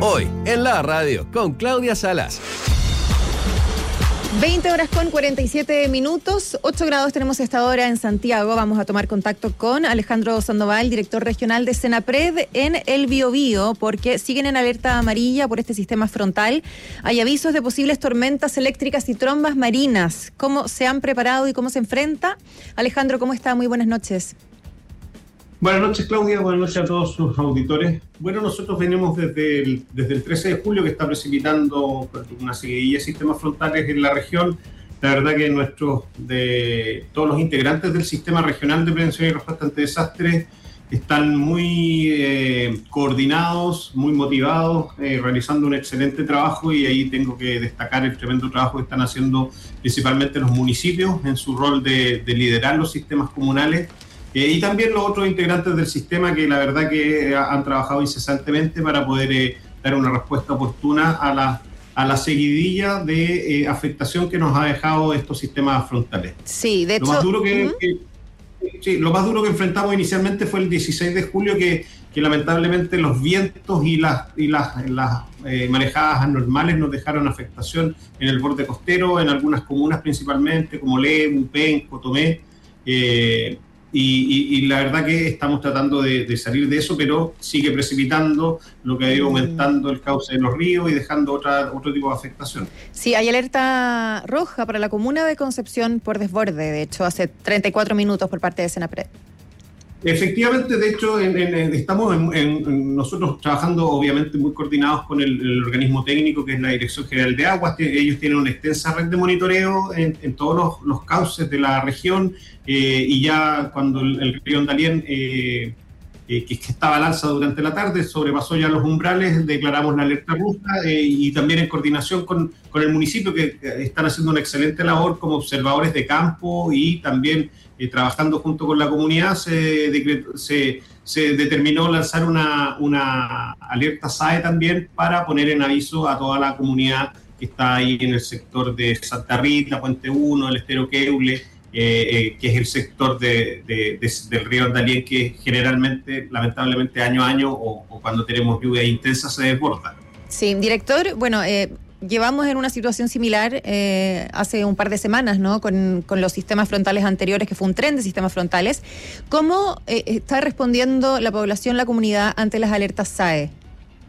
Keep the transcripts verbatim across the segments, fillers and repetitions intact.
Hoy, en la radio, con Claudia Salas. veinte horas con cuarenta y siete minutos, ocho grados tenemos a esta hora en Santiago. Vamos a tomar contacto con Alejandro Sandoval, director regional de Senapred en el Biobío, porque siguen en alerta amarilla por este sistema frontal. Hay avisos de posibles tormentas eléctricas y trombas marinas. ¿Cómo se han preparado y cómo se enfrenta? Alejandro, ¿cómo está? Muy buenas noches. Buenas noches, Claudia. Buenas noches a todos sus auditores. Bueno, nosotros venimos desde el, desde el trece de julio que está precipitando una seguidilla de sistemas frontales en la región. La verdad que nuestros, de todos los integrantes del Sistema Regional de Prevención y Respuesta ante Desastres están muy eh, coordinados, muy motivados, eh, realizando un excelente trabajo, y ahí tengo que destacar el tremendo trabajo que están haciendo principalmente los municipios en su rol de, de liderar los sistemas comunales. Eh, y también los otros integrantes del sistema que la verdad que han trabajado incesantemente para poder eh, dar una respuesta oportuna a la, a la seguidilla de eh, afectación que nos ha dejado estos sistemas frontales. Sí, de hecho... Lo más duro que, uh-huh. que, sí, lo más duro que enfrentamos inicialmente fue el dieciséis de julio, que, que lamentablemente los vientos y las, y las, las eh, marejadas anormales nos dejaron afectación en el borde costero, en algunas comunas principalmente, como Lebu, Penco, Tomé, eh, Y, y, y la verdad que estamos tratando de, de salir de eso, pero sigue precipitando, lo que ha ido aumentando el cauce de los ríos y dejando otra, otro tipo de afectación. Sí, hay alerta roja para la comuna de Concepción por desborde, de hecho, hace treinta y cuatro minutos por parte de Senapred. Efectivamente, de hecho, en, en, estamos en, en, nosotros trabajando obviamente muy coordinados con el, el organismo técnico que es la Dirección General de Aguas. Ellos tienen una extensa red de monitoreo en, en todos los, los cauces de la región, eh, y ya cuando el, el río Andalién, eh, eh, que, que estaba al alza durante la tarde, sobrepasó ya los umbrales, declaramos la alerta roja, eh, y también en coordinación con, con el municipio, que están haciendo una excelente labor como observadores de campo, y también Eh, trabajando junto con la comunidad, se, decretó, se, se determinó lanzar una, una alerta S A E también para poner en aviso a toda la comunidad que está ahí en el sector de Santa Rita, Puente uno, el Estero Queule, eh, eh, que es el sector de, de, de, del río Andalién, que generalmente, lamentablemente, año a año o, o cuando tenemos lluvias intensas se desborda. Sí, director, bueno... Eh... Llevamos en una situación similar eh, hace un par de semanas, ¿no? Con, con los sistemas frontales anteriores, que fue un tren de sistemas frontales. ¿Cómo eh, está respondiendo la población, la comunidad, ante las alertas S A E?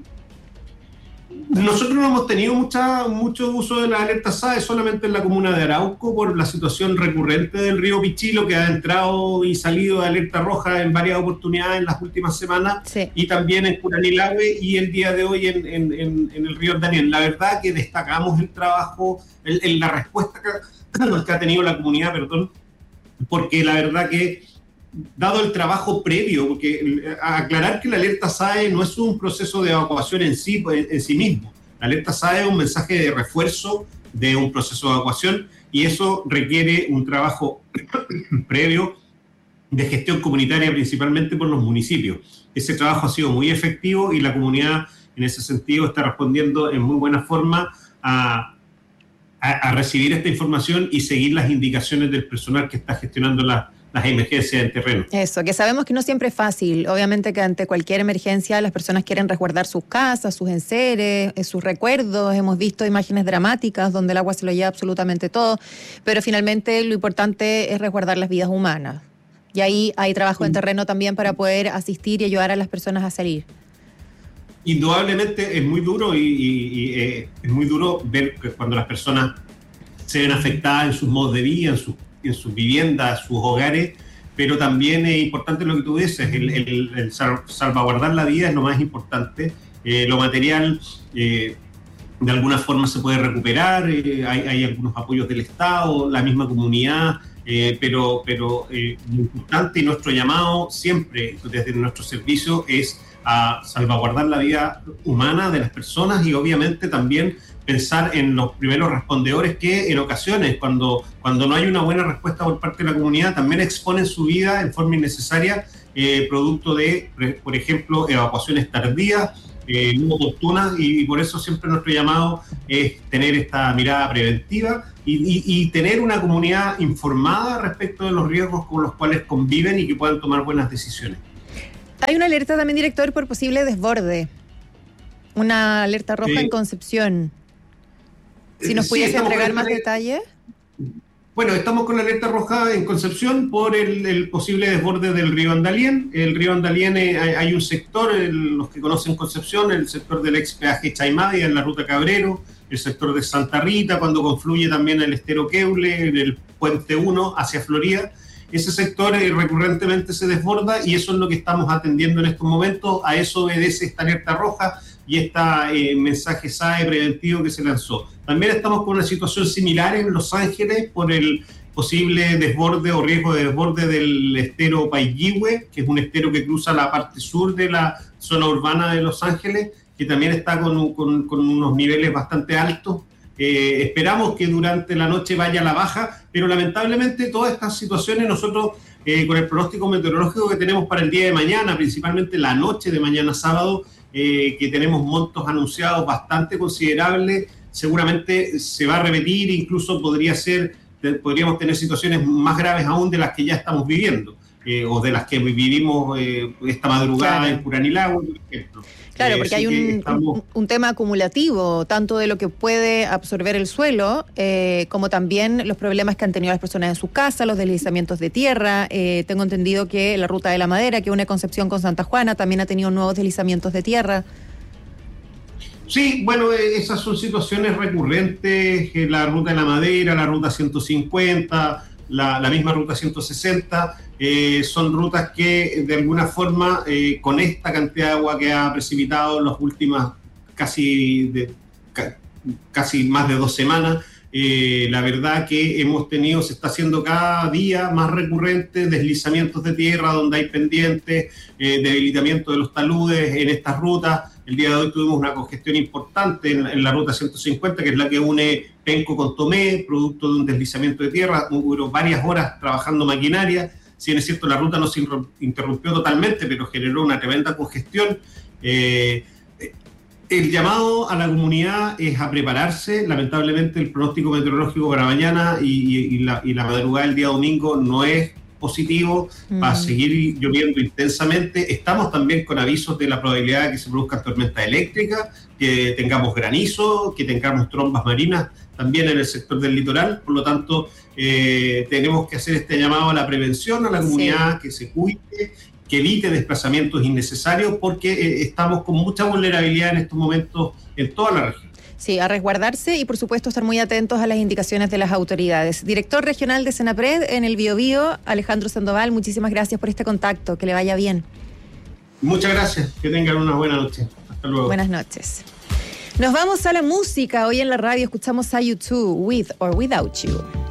Nosotros no hemos tenido mucha, mucho uso de las alertas S A E, solamente en la comuna de Arauco, por la situación recurrente del río Pichilo, que ha entrado y salido de alerta roja en varias oportunidades en las últimas semanas, sí. Y también en Curanilahue y el día de hoy en, en, en, en el río Andalién. La verdad que destacamos el trabajo, el, el, la respuesta que, que ha tenido la comunidad, perdón, porque la verdad que dado el trabajo previo, porque aclarar que la alerta S A E no es un proceso de evacuación en sí, en sí mismo. La alerta S A E es un mensaje de refuerzo de un proceso de evacuación, y eso requiere un trabajo previo de gestión comunitaria, principalmente por los municipios. Ese trabajo ha sido muy efectivo y la comunidad en ese sentido está respondiendo en muy buena forma a, a, a recibir esta información y seguir las indicaciones del personal que está gestionando la las emergencias en terreno. Eso, que sabemos que no siempre es fácil. Obviamente que ante cualquier emergencia las personas quieren resguardar sus casas, sus enseres, sus recuerdos. Hemos visto imágenes dramáticas donde el agua se lo lleva absolutamente todo, pero finalmente lo importante es resguardar las vidas humanas. Y ahí hay trabajo en terreno también para poder asistir y ayudar a las personas a salir. Indudablemente es muy duro y, y, y eh, es muy duro ver que cuando las personas se ven afectadas en sus modos de vida, en sus en sus viviendas, sus hogares, pero también es importante lo que tú dices, el, el, el salvaguardar la vida es lo más importante. Eh, lo material eh, de alguna forma se puede recuperar, eh, hay, hay algunos apoyos del Estado, la misma comunidad, eh, pero, pero eh, lo importante y nuestro llamado siempre desde nuestro servicio es a salvaguardar la vida humana de las personas, y obviamente también pensar en los primeros respondedores que en ocasiones, cuando, cuando no hay una buena respuesta por parte de la comunidad, también exponen su vida en forma innecesaria, eh, producto de, por ejemplo, evacuaciones tardías, eh, no oportunas, y, y por eso siempre nuestro llamado es tener esta mirada preventiva y, y, y tener una comunidad informada respecto de los riesgos con los cuales conviven y que puedan tomar buenas decisiones. Hay una alerta también, director, por posible desborde. Una alerta roja sí. en Concepción. Si nos sí, pudiese entregar más detalles. Bueno, estamos con la alerta roja en Concepción por el, el posible desborde del río Andalién. El río Andalién, eh, hay, hay un sector, el, los que conocen Concepción, el sector del ex peaje Chaimadia en la ruta Cabrero, el sector de Santa Rita, cuando confluye también el estero Queule, en el puente uno hacia Florida. Ese sector eh, recurrentemente se desborda y eso es lo que estamos atendiendo en estos momentos. A eso obedece esta alerta roja y este eh, mensaje S A E preventivo que se lanzó. También estamos con una situación similar en Los Ángeles por el posible desborde o riesgo de desborde del estero Paiguihue, que es un estero que cruza la parte sur de la zona urbana de Los Ángeles, que también está con, con, con unos niveles bastante altos. Eh, esperamos que durante la noche vaya a la baja, pero lamentablemente todas estas situaciones nosotros eh, con el pronóstico meteorológico que tenemos para el día de mañana, principalmente la noche de mañana sábado, eh, que tenemos montos anunciados bastante considerables, seguramente se va a repetir, incluso podría ser, podríamos tener situaciones más graves aún de las que ya estamos viviendo, eh, o de las que vivimos eh, esta madrugada claro. en Curanilagüe, por ejemplo. Claro, porque eh, hay un, estamos... un, un tema acumulativo, tanto de lo que puede absorber el suelo, eh, como también los problemas que han tenido las personas en sus casas, los deslizamientos de tierra. Eh, tengo entendido que la Ruta de la Madera, que une Concepción con Santa Juana, también ha tenido nuevos deslizamientos de tierra. Sí, bueno, esas son situaciones recurrentes, la Ruta de la Madera, la Ruta ciento cincuenta, la, la misma Ruta ciento sesenta, eh, son rutas que de alguna forma, eh, con esta cantidad de agua que ha precipitado en las últimas casi, de, ca, casi más de dos semanas, eh, la verdad que hemos tenido, se está haciendo cada día más recurrente deslizamientos de tierra donde hay pendientes, eh, debilitamiento de los taludes en estas rutas. El día de hoy tuvimos una congestión importante en, en la ruta ciento cincuenta, que es la que une Penco con Tomé, producto de un deslizamiento de tierra. Hubo varias horas trabajando maquinaria. Si bien es cierto, la ruta no se interrumpió totalmente, pero generó una tremenda congestión. Eh, el llamado a la comunidad es a prepararse. Lamentablemente, el pronóstico meteorológico para mañana y, y, y, la, y la madrugada del día domingo no es positivo, mm. va a seguir lloviendo intensamente. Estamos también con avisos de la probabilidad de que se produzcan tormentas eléctricas, que tengamos granizo, que tengamos trombas marinas también en el sector del litoral. Por lo tanto, eh, tenemos que hacer este llamado a la prevención, a la comunidad, sí. que se cuide, que evite desplazamientos innecesarios, porque eh, estamos con mucha vulnerabilidad en estos momentos en toda la región. Sí, a resguardarse y por supuesto estar muy atentos a las indicaciones de las autoridades. Director regional de Senapred en el Biobío, Alejandro Sandoval, muchísimas gracias por este contacto, que le vaya bien. Muchas gracias, que tengan una buena noche. Hasta luego. Buenas noches. Nos vamos a la música. Hoy en la radio escuchamos a U dos, With or Without You.